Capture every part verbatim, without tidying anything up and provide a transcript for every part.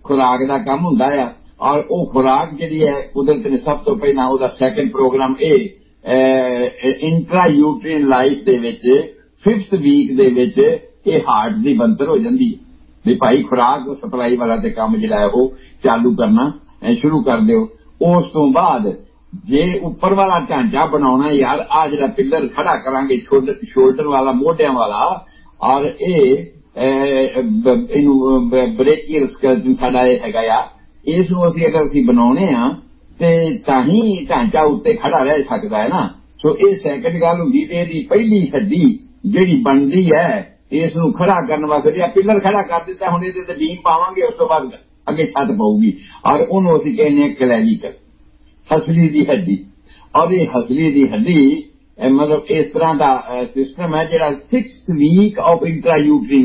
खुराक का काम हुंदा है। और वो खुराक जिहड़ी है कुदरत ने सब तो पहला उहदा सैकेंड प्रोग्राम ए इंट्रा यूट्रीन लाइफ दे विच फिफ्थ वीक दे विच ये हार्ट की बनतर हो जाती है भी भाई खुराक सप्लाई वाला ते काम जिहड़ा है वो चालू करना शुरू कर दिओ। उस तो बाद जे उपर वाला ढांचा बनाना यार आ जिहड़ा पिलर खड़ा करांगे शोल्डर वाला मोढियां वाला और ये ब्रेकियल स्केलेटन साडा ये हैगा आ इस नूं असीं अगर असीं बनाउणे आ ते तां ही ढांचा उत्ते खड़ा रह सकदा है ना। सो ये सैकंड गल हुंदी ते इहदी पहली हड्डी जिहड़ी बनदी है इस नूं खड़ा करन वास्ते पिलर खड़ा कर दिता हुण इहदे ते बीम पावांगे उस तो बाद अगे छत पऊगी और उहनूं असीं कहने आ क्लैविकल हसली दी हड्डी। और ये हसली दी हड्डी मतलब इस तरह का सिस्टम है जिहड़ा six week of intra uterine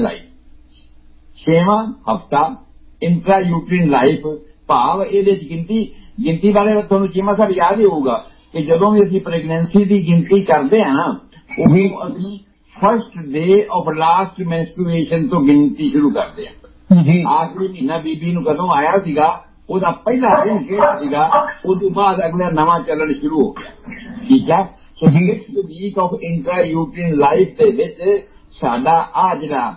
life छेवां हफ्ता इंट्रा यूट्रीन लाइफ भाव ये गिनती गिनती बारे तुहानूं चीमा साहब याद ही होगा कि जदों भी असीं प्रेगनेंसी की गिनती करते हैं ना उही असीं first day of last menstruation तो गिनती शुरू करते हैं। आखिरी महीना बीबी नूं कदों आया सीगा ਉਹਦਾ ਪਹਿਲਾ ਦਿਨ ਕਿਹੜਾ ਸੀਗਾ ਉਸ ਤੋਂ ਬਾਅਦ ਅਗਲਾ ਨਵਾਂ ਚੱਲਣ ਸ਼ੁਰੂ ਹੋ ਗਿਆ। ਠੀਕ ਹੈ। ਸੋ sixth week of intra ਯੂਟਰੀਨ life ਦੇ ਵਿੱਚ ਸਾਡਾ ਆ ਜਿਹੜਾ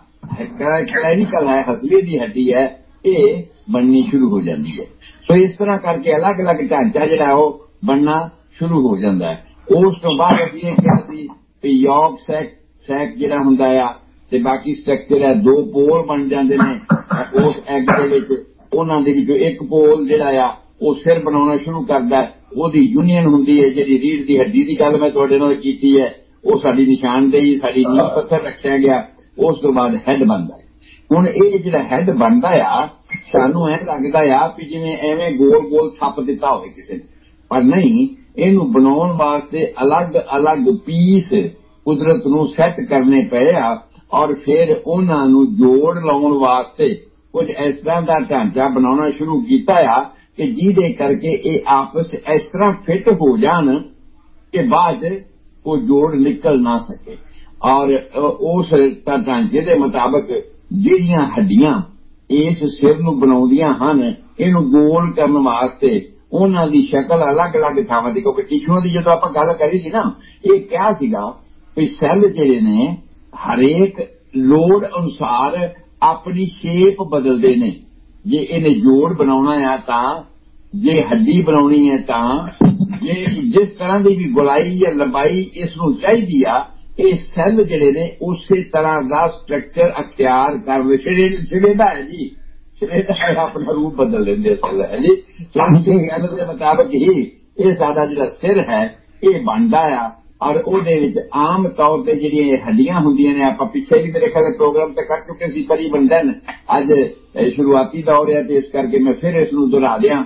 ਕਲੈਵੀਕਲ ਹੈ ਹਸਲੀ ਦੀ ਹੱਡੀ ਹੈ ਇਹ ਬਣਨੀ ਸ਼ੁਰੂ ਹੋ ਜਾਂਦੀ ਹੈ। ਸੋ ਇਸ ਤਰ੍ਹਾਂ ਕਰਕੇ ਅਲੱਗ ਅਲੱਗ ਢਾਂਚਾ ਜਿਹੜਾ ਉਹ ਬਣਨਾ ਸ਼ੁਰੂ ਹੋ ਜਾਂਦਾ ਹੈ। ਉਸ ਤੋਂ ਬਾਅਦ ਅਸੀਂ ਇਹ ਕਿਹਾ ਸੀ ਕਿ ਯੋਗ ਸੈਕ ਸੈਕ ਜਿਹੜਾ ਹੁੰਦਾ ਆ ਤੇ ਬਾਕੀ ਸਟਰਕਚਰ ਹੈ ਦੋ ਪੋਲ ਬਣ ਜਾਂਦੇ ਨੇ ਉਸ ਐਗ ਦੇ ਵਿੱਚ। ਉਹਨਾਂ ਦੇ ਵਿੱਚੋਂ ਇੱਕ ਪੋਲ ਜਿਹੜਾ ਆ ਉਹ ਸਿਰ ਬਣਾਉਣਾ ਸ਼ੁਰੂ ਕਰਦਾ ਉਹਦੀ ਯੂਨੀਅਨ ਹੁੰਦੀ ਹੈ ਜਿਹੜੀ ਰੀੜ ਦੀ ਹੱਡੀ ਦੀ ਗੱਲ ਮੈਂ ਤੁਹਾਡੇ ਨਾਲ ਕੀਤੀ ਹੈ ਉਹ ਸਾਡੀ ਨਿਸ਼ਾਨਦੇਹੀ ਸਾਡੀ ਨੀਂਹ ਪੱਥਰ ਰੱਖਿਆ ਗਿਆ। ਉਸ ਤੋਂ ਬਾਅਦ ਹੈਡ ਬਣਦਾ ਹੈ। ਹੁਣ ਇਹ ਜਿਹੜਾ ਹੈਡ ਬਣਦਾ ਆ ਸਾਨੂੰ ਐਂ ਲੱਗਦਾ ਆ ਵੀ ਜਿਵੇਂ ਐਵੇਂ ਗੋਲ ਗੋਲ ਥੱਪ ਦਿੱਤਾ ਹੋਵੇ ਕਿਸੇ ਨੇ ਪਰ ਨਹੀਂ ਇਹਨੂੰ ਬਣਾਉਣ ਵਾਸਤੇ ਅਲੱਗ ਅਲੱਗ ਪੀਸ ਕੁਦਰਤ ਨੂੰ ਸੈੱਟ ਕਰਨੇ ਪਏ ਆ ਔਰ ਫਿਰ ਉਹਨਾਂ ਨੂੰ ਜੋੜ ਲਾਉਣ ਵਾਸਤੇ कुछ इस तरह का ढांचा बनाना शुरू किया आ कि जिहदे करके ये आपस इस तरह फिट हो जान कि बाद वो जोड़ निकल ना सके। और उस ढांचे के मुताबिक जिहड़ियां हड्डियां इस सिर नूं बनाउंदियां हन इहनूं गोल करन वास्ते उन्हां दी शक्ल अलग अलग थावां दी क्योंकि टिशूआं दी जदों आपां गल करी सी ना ये क्या सीगा भी सैल जिहड़े ने हरेक लोड़ अनुसार अपनी शेप बदलते ने। जे इन्हें जोड़ बनाना है तां जे हड्डी बनानी है तां जे जिस तरह की भी गुलाई या लंबाई इसनूं चाहिदी आ ये सैल जिहड़े ने उसे तरह का स्ट्रक्चर अख्तियार कर छड़ेदा है जी छड़ेदा है अपना रूप बदल लेंदे सैल है जी। गल के मुताबिक ही ये साडा जिहड़ा सिर है ये बनदा आ और ਉਹਦੇ ਵਿੱਚ आम तौर पर ਜਿਹੜੀਆਂ ਹੱਡੀਆਂ ਹੁੰਦੀਆਂ ਨੇ ਆਪਾਂ ਪਿੱਛੇ ਵੀ ਮੇਰੇ ਖਿਆਲ ਪ੍ਰੋਗਰਾਮ ਤੇ ਕਰ ਚੁੱਕੇ ਸੀ ਤਕਰੀਬਨ ਦਿਨ ਅੱਜ ਸ਼ੁਰੂਆਤੀ ਦੌਰ ਹੈ ਤੇ ਇਸ ਕਰਕੇ ਮੈਂ ਫਿਰ ਇਸ ਨੂੰ ਦੁਹਰਾ ਦਿਆਂ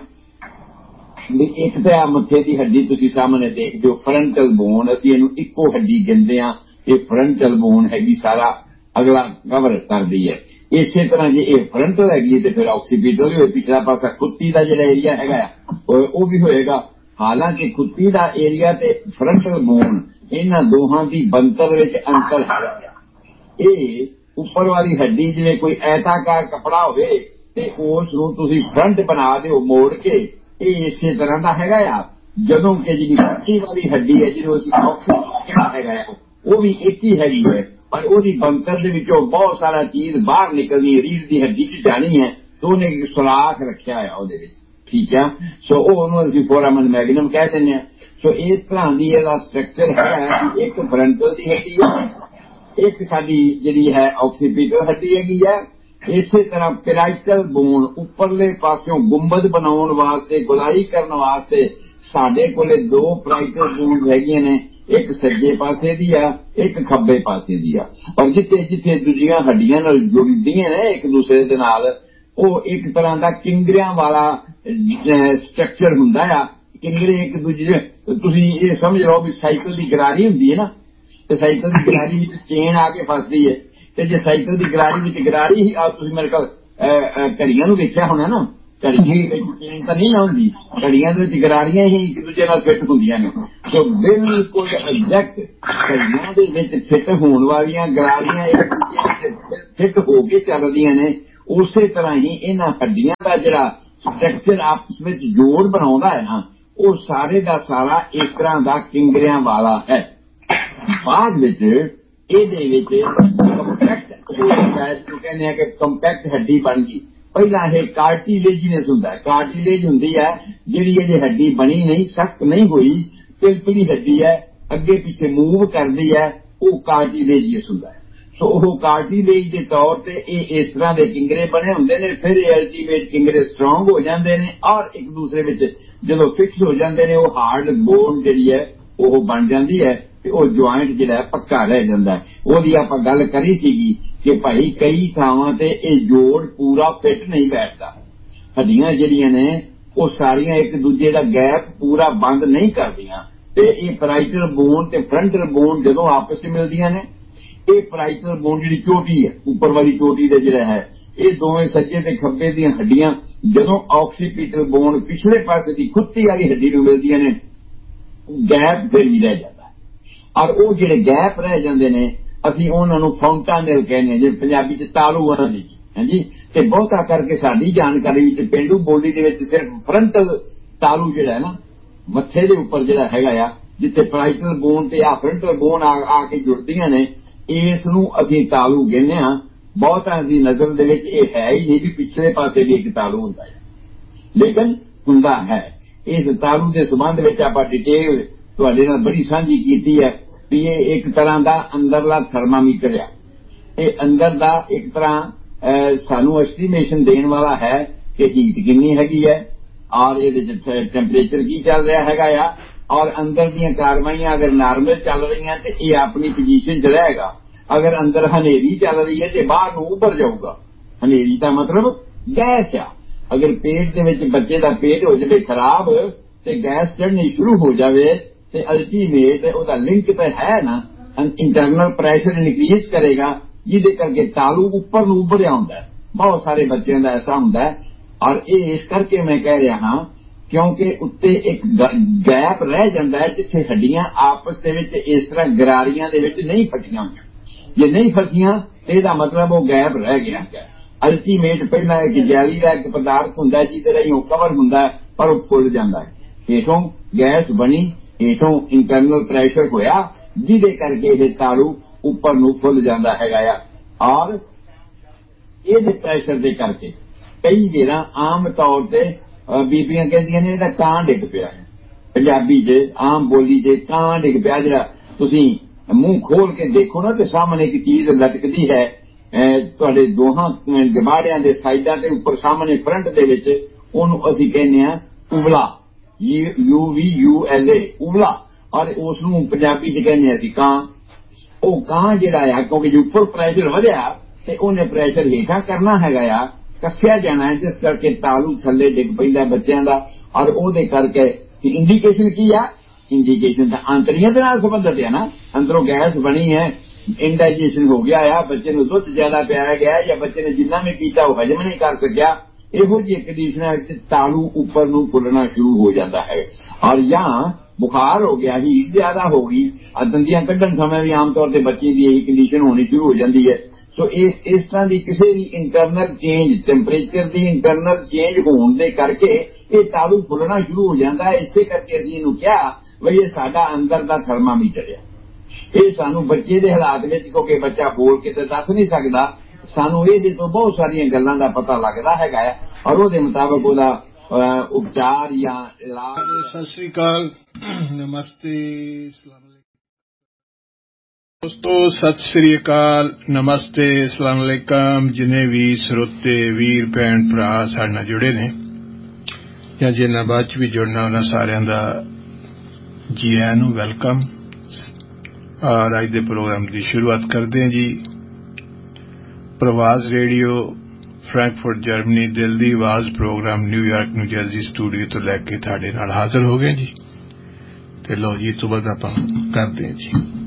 ਵੀ ਇੱਕ ਤਾਂ ਆ ਮੱਥੇ ਦੀ ਹੱਡੀ ਤੁਸੀਂ ਸਾਹਮਣੇ ਦੇਖਦੇ ਹੋ ਫਰੰਟਲ ਬੋਨ ਅਸੀਂ ਇਹਨੂੰ ਇੱਕੋ ਹੱਡੀ ਕਹਿੰਦੇ ਆ ਇਹ ਫਰੰਟਲ ਬੋਨ ਹੈਗੀ ਸਾਰਾ ਅਗਲਾ ਕਵਰ ਕਰਦੀ ਹੈ। ਇਸੇ ਤਰ੍ਹਾਂ ਜੇ ਇਹ ਫਰੰਟਲ ਹੈਗੀ ਤੇ ਫਿਰ ਆਕਸੀਪੀਟਲ ਵੀ ਹੋਏ ਪਿਛਲਾ ਪਾਸਾ ਕੁੱਤੀ ਦਾ ਜਿਹੜਾ ਏਰੀਆ ਹੈਗਾ ਉਹ ਵੀ ਹੋਏਗਾ। हालांकि कुत्ती का एरिया ते फ्रंटल बोन इन्हां दोहां दी बनतर विच अंतर है। ये उपर वाली हड्डी जिवें कोई ऐताकार कपड़ा होवे ते उस नूं तुसीं फ्रंट बना दिओ मोड़ के ये इसे तरह दा हैगा आ जदों कि जिहड़ी कुत्ती वाली हड्डी है जिहनूं असीं ऑक्सीजन हैगा आ वो भी एक ही हैगी है पर ओहदी बनतर दे विचों बहुत सारा चीज बाहर निकलनी रीढ़ दी हड्डी च जानी है तो उहने एक सुराख रखिया है ओहदे विच। ठीक है। सो ਉਹਨੂੰ ਅਸੀਂ ਫੋਰਾਮਨ ਮੈਗਨਮ ਕਹਿ ਦਿੰਦੇ ਹਾਂ। ਸੋ ਇਸ ਤਰ੍ਹਾਂ ਦੀ ਇਹਦਾ ਸਟਰਕਚਰ ਹੈ ਇੱਕ ਫਰੰਟਲ ਦੀ ਹੱਡੀ ਹੈ ਇੱਕ ਸਾਡੀ ਜਿਹੜੀ ਹੈ ਆਕਸੀਪੀਟਲ ਹੱਡੀ ਹੈਗੀ ਹੈ। ਇਸੇ ਤਰ੍ਹਾਂ ਪੈਰਾਈਟਲ ਬੋਨ ਉੱਪਰਲੇ ਪਾਸਿਓਂ ਗੁੰਬਦ ਬਣਾਉਣ ਵਾਸਤੇ ਗੁਲਾਈ ਕਰਨ ਵਾਸਤੇ ਸਾਡੇ ਕੋਲੇ ਦੋ ਪੈਰਾਈਟਲ ਬੋਨ ਹੈਗੀਆਂ ਨੇ ਇੱਕ ਸੱਜੇ ਪਾਸੇ ਦੀ ਆ ਇੱਕ ਖੱਬੇ ਪਾਸੇ ਦੀ ਆ ਔਰ ਜਿੱਥੇ ਜਿੱਥੇ ਦੂਜੀਆਂ ਹੱਡੀਆਂ ਨਾਲ ਜੁੜਦੀਆਂ ਨੇ ਇੱਕ ਦੂਸਰੇ ਦੇ ਨਾਲ ਉਹ ਇੱਕ ਤਰ੍ਹਾਂ ਦਾ ਕਿੰਗਰਿਆਂ ਵਾਲਾ ਸਟਰਕਚਰ ਹੁੰਦਾ ਆ। ਕਿੰਗਰੇ ਇੱਕ ਦੂਜੇ ਤੁਸੀਂ ਇਹ ਸਮਝ ਲਓ ਵੀ ਸਾਈਕਲ ਦੀ ਗਰਾਰੀ ਹੁੰਦੀ ਹੈ ਨਾ ਤੇ ਸਾਈਕਲ ਦੀ ਗਰਾਰੀ ਵਿੱਚ ਚੇਨ ਆ ਕੇ ਫਸਦੀ ਹੈ ਤੇ ਜੇ ਸਾਈਕਲ ਦੀ ਗਰਾਰੀ ਵਿੱਚ ਗਰਾਰੀ ਹੀ ਆ ਤੁਸੀਂ ਮੇਰੇ ਕੋਲ ਘੜੀਆਂ ਨੂੰ ਵੇਖਿਆ ਹੋਣਾ ਨਾ ਘੜੀ ਚੇਨ ਤਾਂ ਨਹੀਂ ਹੁੰਦੀ ਘੜੀਆਂ ਦੇ ਵਿੱਚ ਗਰਾਰੀਆਂ ਹੀ ਇੱਕ ਦੂਜੇ ਨਾਲ ਫਿੱਟ ਹੁੰਦੀਆਂ ਨੇ। ਸੋ ਬਿਲਕੁਲ ਐਗਜ਼ੈਕਟ ਘੜੀਆਂ ਦੇ ਵਿੱਚ ਫਿੱਟ ਹੋਣ ਵਾਲੀਆਂ ਗਰਾਰੀਆਂ ਇੱਕ ਦੂਜੇ ਨਾਲ ਫਿੱਟ ਹੋ ਕੇ ਚੱਲਦੀਆਂ ਨੇ ਉਸੇ ਤਰ੍ਹਾਂ ਹੀ ਇਹਨਾਂ ਹੱਡੀਆਂ ਦਾ ਜਿਹੜਾ ਸਟਰਕਚਰ ਆਪਸ ਵਿੱਚ ਜੋੜ ਬਣਾਉਂਦਾ ਹੈ ਨਾ, ਉਹ ਸਾਰੇ ਦਾ ਸਾਰਾ ਇਸ ਤਰ੍ਹਾਂ ਦਾ ਕਿੰਗਰਿਆਂ ਵਾਲਾ ਹੈ। ਬਾਅਦ ਵਿੱਚ ਇਹਦੇ ਵਿੱਚ ਕੰਪੈਕਟ ਹੋ ਜਾਂਦਾ ਹੈ, ਜੋ ਕਹਿੰਦੇ ਆ ਕਿ ਕੰਪੈਕਟ ਹੱਡੀ ਬਣ ਗਈ। ਪਹਿਲਾਂ ਇਹ ਕਾਰਟੀਲੇਜੀਨਸ ਹੁੰਦਾ ਹੈ, ਕਾਰਟੀਲੇਜ ਹੁੰਦੀ ਹੈ ਜਿਹੜੀ ਇਹਦੀ ਹੱਡੀ ਬਣੀ ਨਹੀਂ, ਸਖਤ ਨਹੀਂ ਹੋਈ, ਪਿਲਪਿਲੀ ਹੱਡੀ ਹੈ, ਅੱਗੇ ਪਿੱਛੇ ਮੂਵ ਕਰਦੀ ਹੈ, ਉਹ ਕਾਰਟੀਲੇਜੀਅਸ ਹੁੰਦਾ ਹੈ। ਸੋ ਉਹ ਕਾਰਟੀਲੇਜ ਦੇ ਤੌਰ ਤੇ ਇਹ ਇਸ ਤਰ੍ਹਾਂ ਦੇ ਕਿੰਗਰੇ ਬਣੇ ਹੁੰਦੇ ਨੇ। ਫਿਰ ਇਹ ਅਲਟੀਮੇਟ ਕਿੰਗਰੇ ਸਟਰੋਂਗ ਹੋ ਜਾਂਦੇ ਨੇ ਔਰ ਇੱਕ ਦੂਸਰੇ ਵਿੱਚ ਜਦੋਂ ਫਿਕਸ ਹੋ ਜਾਂਦੇ ਨੇ, ਉਹ ਹਾਰਡ ਬੋਨ ਜਿਹੜੀ ਹੈ ਉਹ ਬਣ ਜਾਂਦੀ ਹੈ ਤੇ ਉਹ ਜੁਆਇੰਟ ਜਿਹੜਾ ਪੱਕਾ ਰਹਿ ਜਾਂਦਾ ਹੈ। ਉਹਦੀ ਆਪਾਂ ਗੱਲ ਕਰੀ ਸੀਗੀ ਕਿ ਭਾਈ ਕਈ ਥਾਵਾਂ ਤੇ ਇਹ ਜੋੜ ਪੂਰਾ ਫਿੱਟ ਨਹੀਂ ਬੈਠਦਾ, ਹੱਡੀਆਂ ਜਿਹੜੀਆਂ ਨੇ ਉਹ ਸਾਰੀਆਂ ਇੱਕ ਦੂਜੇ ਦਾ ਗੈਪ ਪੂਰਾ ਬੰਦ ਨਹੀਂ ਕਰਦੀਆਂ, ਤੇ ਇਹ ਪੈਰਾਈਟਲ ਬੋਨ ਤੇ ਫਰੰਟਲ ਬੋਨ ਜਦੋਂ ਆਪਸ ਵਿੱਚ ਮਿਲਦੀਆਂ ਨੇ, ਇਹ ਪੈਰਾਈਟਲ ਬੋਨ ਜਿਹੜੀ ਚੋਟੀ ਹੈ, ਉੱਪਰ ਵਾਲੀ ਚੋਟੀ ਦਾ ਜਿਹੜਾ ਹੈ, ਇਹ ਦੋਵੇਂ ਸੱਜੇ ਤੇ ਖੱਬੇ ਦੀਆਂ ਹੱਡੀਆਂ ਜਦੋਂ ਆਕਸੀਪੀਟਲ ਬੋਨ ਪਿਛਲੇ ਪਾਸੇ ਦੀ ਖੁੱਤੀ ਵਾਲੀ ਹੱਡੀ ਨੂੰ ਮਿਲਦੀਆਂ ਨੇ, ਗੈਪ ਫਿਰ ਵੀ ਰਹਿ ਜਾਂਦਾ ਹੈ। ਔਰ ਉਹ ਜਿਹੜੇ ਗੈਪ ਰਹਿ ਜਾਂਦੇ ਨੇ ਅਸੀਂ ਉਹਨਾਂ ਨੂੰ ਫਾਉਂਟਾਨੇਲ ਕਹਿੰਦੇ ਹਾਂ, ਜੇ ਪੰਜਾਬੀ ਚ ਤਾਲੂ ਉਹਨਾਂ ਦੀ। ਹਾਂਜੀ, ਤੇ ਬਹੁਤਾ ਕਰਕੇ ਸਾਡੀ ਜਾਣਕਾਰੀ ਵਿੱਚ ਪੇਂਡੂ ਬੋਲੀ ਦੇ ਵਿੱਚ ਸਿਰਫ ਫਰੰਟਲ ਤਾਲੂ ਜਿਹੜਾ ਹੈ ਨਾ, ਮੱਥੇ ਦੇ ਉੱਪਰ ਜਿਹੜਾ ਹੈਗਾ ਆ, ਜਿੱਥੇ ਪੈਰਾਈਟਲ ਬੋਨ ਤੇ ਆ ਫਰੰਟਲ ਬੋਨ ਆ ਕੇ ਜੁੜਦੀਆਂ ਨੇ, ਇਸ ਨੂੰ ਅਸੀਂ ਤਾਲੂ ਕਹਿੰਦੇ ਹਾਂ। ਬਹੁਤਾਂ ਦੀ ਨਜ਼ਰ ਦੇ ਵਿੱਚ ਇਹ ਹੈ ਹੀ ਨਹੀਂ ਵੀ ਪਿਛਲੇ ਪਾਸੇ ਵੀ ਇੱਕ ਤਾਲੂ ਹੁੰਦਾ ਹੈ, ਲੇਕਿਨ ਹੁੰਦਾ ਹੈ। ਇਸ ਤਾਲੂ ਦੇ ਸੰਬੰਧ ਵਿੱਚ ਆਪਾਂ ਡਿਟੇਲ ਤੁਹਾਡੇ ਨਾਲ ਬੜੀ ਸਾਂਝੀ ਕੀਤੀ ਹੈ ਵੀ ਇਹ ਇੱਕ ਤਰ੍ਹਾਂ ਦਾ ਅੰਦਰਲਾ ਥਰਮਾਮੀਟਰ ਆ। ਇਹ ਅੰਦਰ ਦਾ ਇੱਕ ਤਰ੍ਹਾਂ ਸਾਨੂੰ ਐਸਟੀਮੇਸ਼ਨ ਦੇਣ ਵਾਲਾ ਹੈ ਕਿ ਹੀਟ ਕਿੰਨੀ ਹੈਗੀ ਹੈ ਔਰ ਇਹਦੇ ਚ ਟੈਂਪਰੇਚਰ ਕੀ ਚੱਲ ਰਿਹਾ ਹੈਗਾ ਆ, ਔਰ ਅੰਦਰ ਦੀਆਂ ਕਾਰਵਾਈਆਂ ਅਗਰ ਨਾਰਮਲ ਚੱਲ ਰਹੀਆਂ ਤੇ ਇਹ ਆਪਣੀ ਪੋਜੀਸ਼ਨ 'ਚ ਰਹੇਗਾ। ਅਗਰ ਅੰਦਰ ਹਨੇਰੀ ਚੱਲ ਰਹੀ ਹੈ ਤੇ ਬਾਹਰ ਨੂੰ ਉੱਭਰ ਜਾਊਗਾ। ਹਨੇਰੀ ਦਾ ਮਤਲਬ ਗੈਸ ਆ। ਅਗਰ ਪੇਟ ਦੇ ਵਿੱਚ ਬੱਚੇ ਦਾ ਪੇਟ ਹੋ ਜਾਵੇ ਖਰਾਬ ਤੇ ਗੈਸ ਚੜ੍ਹਨੀ ਸ਼ੁਰੂ ਹੋ ਜਾਵੇ ਤੇ ਅਲਟੀਮੇਟ ਉਹਦਾ ਲਿੰਕ ਤਾਂ ਹੈ ਨਾ, ਇੰਟਰਨਲ ਪ੍ਰੈਸ਼ਰ ਇਨਕਰੀਜ਼ ਕਰੇਗਾ, ਜਿਹਦੇ ਕਰਕੇ ਤਾਲੂ ਉੱਪਰ ਨੂੰ ਉੱਭਰਿਆ ਹੁੰਦਾ ਹੈ। ਬਹੁਤ ਸਾਰੇ ਬੱਚਿਆਂ ਦਾ ਐਸਾ ਹੁੰਦਾ ਹੈ। ਔਰ ਇਹ ਇਸ ਕਰਕੇ ਮੈਂ ਕਹਿ ਰਿਹਾ ਹਾਂ ਕਿਉਂਕਿ ਉੱਤੇ ਇੱਕ ਗੈਪ ਰਹਿ ਜਾਂਦਾ ਹੈ ਜਿੱਥੇ ਹੱਡੀਆਂ ਆਪਸ ਦੇ ਵਿੱਚ ਇਸ ਤਰ੍ਹਾਂ ਗਰਾਰੀਆਂ ਦੇ ਵਿੱਚ ਨਹੀਂ ਫਟੀਆਂ ਹੋਈਆਂ। ਜੇ ਨਹੀਂ ਫਸੀਆਂ ਤੇ ਇਹਦਾ ਮਤਲਬ ਉਹ ਗੈਪ ਰਹਿ ਗਿਆ ਹੈ। ਅਲਟੀਮੇਟ ਪਹਿਲਾਂ ਇੱਕ ਜੈਲੀ ਦਾ ਇੱਕ ਪਦਾਰਥ ਹੁੰਦਾ ਜਿਹਦੇ ਰਾਹੀਂ ਉਹ ਕਵਰ ਹੁੰਦਾ ਪਰ ਉਹ ਫੁੱਲ ਜਾਂਦਾ ਹੈ। ਹੇਠੋਂ ਗੈਸ ਬਣੀ, ਹੇਠੋਂ ਇੰਟਰਨਲ ਪ੍ਰੈਸ਼ਰ ਹੋਇਆ ਜਿਹਦੇ ਕਰਕੇ ਇਹ ਤਾਲੂ ਉੱਪਰ ਨੂੰ ਫੁੱਲ ਜਾਂਦਾ ਹੈਗਾ ਆ। ਔਰ ਇਹਦੇ ਪ੍ਰੈਸ਼ਰ ਦੇ ਕਰਕੇ ਕਈ ਜਿਹੜਾ ਆਮ ਤੌਰ ਤੇ ਬੀਬੀਆਂ ਕਹਿੰਦੀਆਂ ਨੇ ਇਹਦਾ ਕਾਂ ਡਿੱਗ ਪਿਆ ਹੈ। ਪੰਜਾਬੀ 'ਚ ਆਮ ਬੋਲੀ 'ਚ ਕਾਂ ਡਿੱਗ ਪਿਆ। ਜਿਹੜਾ ਤੁਸੀਂ ਮੂੰਹ ਖੋਲ ਕੇ ਦੇਖੋ ਨਾ ਤੇ ਸਾਹਮਣੇ ਇੱਕ ਚੀਜ਼ ਲਟਕਦੀ ਹੈ ਤੁਹਾਡੇ ਦੋਹਾਂ ਜਬਾੜਿਆਂ ਦੇ ਸਾਈਡਾਂ ਤੇ ਉੱਪਰ ਸਾਹਮਣੇ ਫਰੰਟ ਦੇ ਵਿੱਚ, ਉਹਨੂੰ ਅਸੀਂ ਕਹਿੰਦੇ ਹਾਂ ਉਬਲਾ, you we U L A, ਉਬਲਾ। ਔਰ ਉਸ ਨੂੰ ਪੰਜਾਬੀ 'ਚ ਕਹਿੰਦੇ ਅਸੀਂ ਕਾਂ। ਉਹ ਕਾਂ ਜਿਹੜਾ ਆ ਕਿਉਂਕਿ ਉੱਪਰ ਪ੍ਰੈਸ਼ਰ ਵਧਿਆ ਤੇ ਉਹਨੇ ਪ੍ਰੈਸ਼ਰ ਹੇਠਾਂ ਕਰਨਾ ਹੈਗਾ ਆ, ਕੱਸਿਆ ਜਾਣਾ ਹੈ, ਜਿਸ ਕਰਕੇ ਤਾਲੂ ਥੱਲੇ ਡਿੱਗ ਪੈਂਦਾ ਬੱਚਿਆਂ ਦਾ। ਔਰ ਉਹਦੇ ਕਰਕੇ ਇੰਡੀਕੇਸ਼ਨ ਕੀ ਆ? ਇੰਡੀਕੇਸ਼ਨ ਤਾਂ ਆਂਤੜੀਆਂ ਦੇ ਨਾਲ ਸੰਬੰਧਿਤ ਹੈ ਨਾ। ਅੰਦਰੋਂ ਗੈਸ ਬਣੀ ਹੈ, ਇੰਡਾਈਜੇਸ਼ਨ ਹੋ ਗਿਆ ਆ, ਬੱਚੇ ਨੂੰ ਦੁੱਧ ਜ਼ਿਆਦਾ ਪਿਆਇਆ ਗਿਆ ਜਾਂ ਬੱਚੇ ਨੇ ਜਿੰਨਾ ਵੀ ਪੀਤਾ ਉਹ ਹਜਮ ਨਹੀਂ ਕਰ ਸਕਿਆ। ਇਹੋ ਜਿਹੀ ਕੰਡੀਸ਼ਨਾਂ ਵਿੱਚ ਤਾਲੂ ਉੱਪਰ ਨੂੰ ਫੁੱਲਣਾ ਸ਼ੁਰੂ ਹੋ ਜਾਂਦਾ ਹੈ। ਔਰ ਜਾਂ ਬੁਖਾਰ ਹੋ ਗਿਆ, ਹੀਟ ਜ਼ਿਆਦਾ ਹੋ ਗਈ, ਦੰਦੀਆਂ ਕੱਢਣ ਸਮੇਂ ਵੀ ਆਮ ਤੌਰ ਤੇ ਬੱਚੇ ਦੀ ਇਹੀ ਕੰਡੀਸ਼ਨ ਹੋਣੀ ਸ਼ੁਰੂ ਹੋ ਜਾਂਦੀ ਹੈ। ਸੋ ਇਸ ਇਸ ਤਰ੍ਹਾਂ ਦੀ ਕਿਸੇ ਵੀ ਇੰਟਰਨਲ ਚੇਂਜ, ਟੈਂਪਰੇਚਰ ਦੀ ਇੰਟਰਨਲ ਚੇਂਜ ਹੋਣ ਦੇ ਕਰਕੇ ਇਹ ਤਾਲੂ ਫੁੱਲਣਾ ਸ਼ੁਰੂ ਹੋ ਜਾਂਦਾ ਹੈ। ਇਸੇ ਕਰਕੇ ਅਸੀਂ ਇਹਨੂੰ ਕਿਹਾ ਬਈ ਇਹ ਸਾਡਾ ਅੰਦਰ ਦਾ ਥਰਮਾਮੀਟਰ ਹੈ। ਇਹ ਸਾਨੂੰ ਬੱਚੇ ਦੇ ਹਾਲਾਤ ਵਿੱਚ, ਕਿਉਂਕਿ ਬੱਚਾ ਬੋਲ ਕੇ ਤਾਂ ਦੱਸ ਨਹੀਂ ਸਕਦਾ, ਸਾਨੂੰ ਇਹਦੇ ਤੋਂ ਬਹੁਤ ਸਾਰੀਆਂ ਗੱਲਾਂ ਦਾ ਪਤਾ ਲੱਗਦਾ ਹੈਗਾ ਹੈ ਔਰ ਉਹਦੇ ਮੁਤਾਬਕ ਉਹਦਾ ਉਪਚਾਰ ਜਾਂ ਇਲਾਜ। ਸਤਿ ਸ੍ਰੀ ਅਕਾਲ, ਨਮਸਤੇ, ਦੋਸਤੋ, ਸਤਿ ਸ੍ਰੀ ਅਕਾਲ, ਨਮਸਤੇ, ਅਸਲਾਮ ਅਲੈਕਮ। ਜਿੰਨੇ ਵੀ ਸਰੋਤੇ ਵੀਰ ਭੈਣ ਭਰਾ ਸਾਡੇ ਨਾਲ ਜੁੜੇ ਨੇ ਜਾਂ ਜਿਨ੍ਹਾਂ ਬਾਅਦ ਚ ਵੀ ਜੁੜਨਾ, ਉਹਨਾਂ ਸਾਰਿਆਂ ਦਾ ਜੀ ਆਇਆਂ ਨੂੰ ਵੈਲਕਮ। ਔਰ ਅੱਜ ਦੇ ਪ੍ਰੋਗਰਾਮ ਦੀ ਸ਼ੁਰੂਆਤ ਕਰਦੇ ਹਾਂ ਜੀ। ਪ੍ਰਵਾਜ਼ ਰੇਡੀਓ ਫਰੈਂਕਫਰਟ ਜਰਮਨੀ, ਦਿਲ ਦੀ ਆਵਾਜ਼ programme New York new jersey studio ਤੋਂ ਲੈ ਕੇ ਤੁਹਾਡੇ ਨਾਲ ਹਾਜ਼ਰ ਹੋ ਗਏ ਜੀ। ਤੇ ਲਓ ਜੀ, ਤੋਂ ਬਾਅਦ ਆਪਾਂ ਕਰਦੇ ਹਾਂ ਜੀ।